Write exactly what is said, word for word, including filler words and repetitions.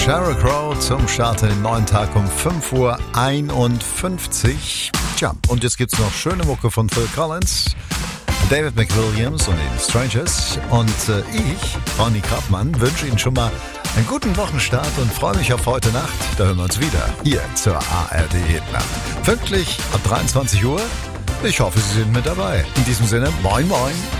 Sheryl Crow zum Start in den neuen Tag um fünf Uhr einundfünfzig. Tja, und jetzt gibt's noch schöne Mucke von Phil Collins, David McWilliams und den Strangers. Und äh, ich, Ronny Krappmann, wünsche Ihnen schon mal einen guten Wochenstart und freue mich auf heute Nacht. Da hören wir uns wieder hier zur A R D Hitnacht. Pünktlich ab dreiundzwanzig Uhr. Ich hoffe, Sie sind mit dabei. In diesem Sinne, moin moin.